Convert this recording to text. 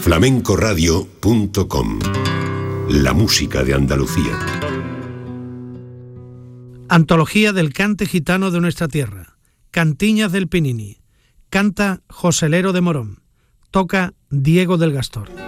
flamencoradio.com. La música de Andalucía. Antología del cante gitano de nuestra tierra. Cantiñas del Pinini. Canta Joselero de Morón. Toca Diego del Gastor.